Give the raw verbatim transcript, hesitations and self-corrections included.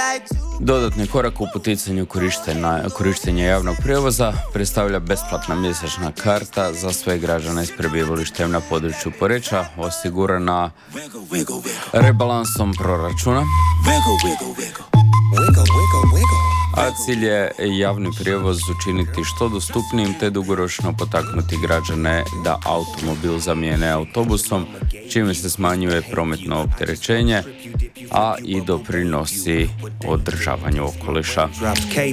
Dodatni korak u poticanju korištenja, korištenja javnog prijevoza predstavlja besplatna mjesečna karta za sve građane s prebivalištem na području Poreča, osigurana rebalansom proračuna. A cilj je javni prijevoz učiniti što dostupnijim te dugoročno potaknuti građane da automobil zamijene autobusom, čime se smanjuje prometno opterećenje, a i doprinosi održavanju okoliša.